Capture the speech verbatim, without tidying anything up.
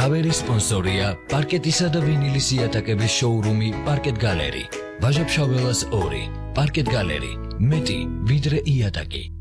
ქავერის სპონსორია პარკეტისა და ვინილის იატაკების შოურუმი პარკეტ გალერი. ვაჟა-ფშაველას ორი. პარკეტ გალერი. მეტი ვიდრე იატაკი.